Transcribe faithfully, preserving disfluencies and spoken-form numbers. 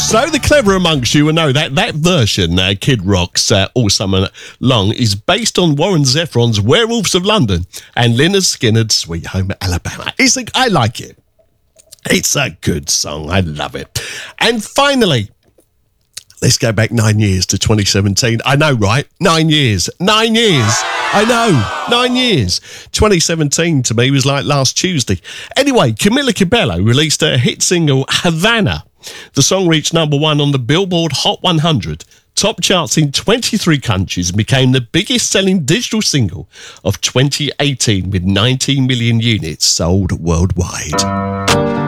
So the clever amongst you will know that that version, uh, Kid Rock's uh, All Summer Long, is based on Warren Zevon's Werewolves of London and Lynyrd Skynyrd's Sweet Home Alabama. It's a, I like it. It's a good song. I love it. And finally, let's go back nine years to twenty seventeen. I know, right? Nine years. Nine years. I know. Nine years. twenty seventeen to me was like last Tuesday. Anyway, Camila Cabello released her hit single, Havana. The song reached number one on the Billboard Hot one hundred, top charts in twenty-three countries, and became the biggest selling digital single of twenty eighteen with nineteen million units sold worldwide.